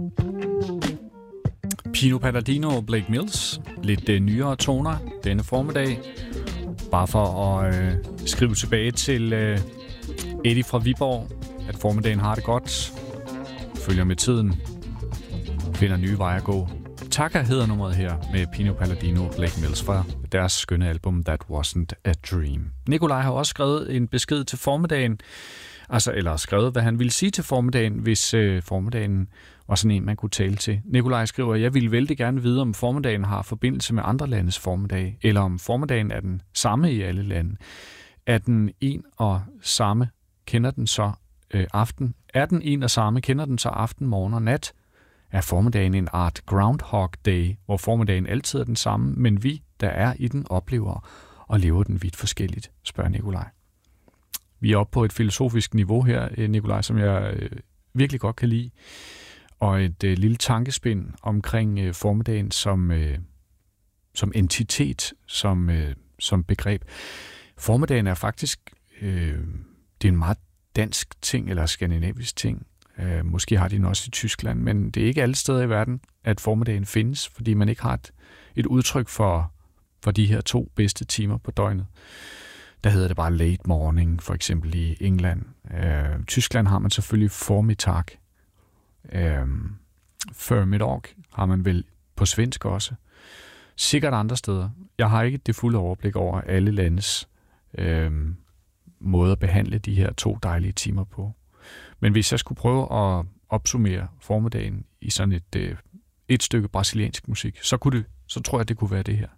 Pino Palladino og Blake Mills. Lidt nyere toner denne formiddag. Bare for at skrive tilbage til Eddie fra Viborg, at formiddagen har det godt. Følger med tiden. Finder nye veje at gå. Taka hedder nummeret her med Pino Palladino og Blake Mills fra deres skønne album That Wasn't a Dream. Nikolaj har også skrevet en besked til formiddagen, eller skrevet, hvad han ville sige til formiddagen, hvis formiddagen var sådan en, man kunne tale til. Nikolaj skriver, jeg ville vældig gerne vide, om formiddagen har forbindelse med andre landes formiddag, eller om formiddagen er den samme i alle lande. Er den en og samme, kender den så aften? Er den en og samme, kender den så aften, morgen og nat? Er formiddagen en art Groundhog Day, hvor formiddagen altid er den samme, men vi, der er i den, oplever og lever den vidt forskelligt, spørger Nikolaj. Vi er oppe på et filosofisk niveau her, Nikolaj, som jeg virkelig godt kan lide, og et lille tankespind omkring formiddagen som entitet, som begreb. Formiddagen er faktisk det er en meget dansk ting, eller skandinavisk ting. Måske har de den også i Tyskland, men det er ikke alle steder i verden, at formiddagen findes, fordi man ikke har et udtryk for de her 2 bedste timer på døgnet. Der hedder det bare late morning, for eksempel i England. Tyskland har man selvfølgelig formiddag. Förmiddag har man vel på svensk også. Sikkert andre steder. Jeg har ikke det fulde overblik over alle landes måder at behandle de her 2 dejlige timer på. Men hvis jeg skulle prøve at opsummere formiddagen i sådan et stykke brasiliansk musik, så tror jeg, det kunne være det her.